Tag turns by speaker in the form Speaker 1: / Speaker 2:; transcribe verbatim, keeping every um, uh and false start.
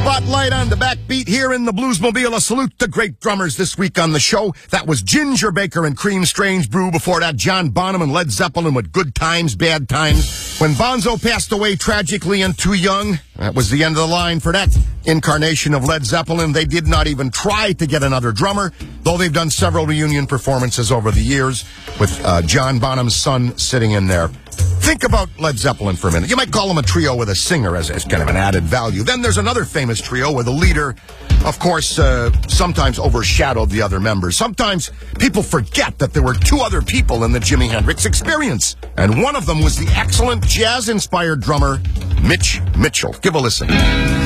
Speaker 1: Spotlight on the backbeat here in the Bluesmobile. A salute to great drummers this week on the show. That was Ginger Baker and Cream Strange Brew. Before that, John Bonham and Led Zeppelin with Good Times, Bad Times. When Bonzo passed away tragically and too young, that was the end of the line for that incarnation of Led Zeppelin. They did not even try to get another drummer, though they've done several reunion performances over the years with uh, John Bonham's son sitting in there. Think about Led Zeppelin for a minute. You might call them a trio with a singer as, as kind of an added value. Then there's another famous trio where the leader, of course, uh, sometimes overshadowed the other members. Sometimes people forget that there were two other people in the Jimi Hendrix Experience. And one of them was the excellent jazz-inspired drummer, Mitch Mitchell. Give a listen.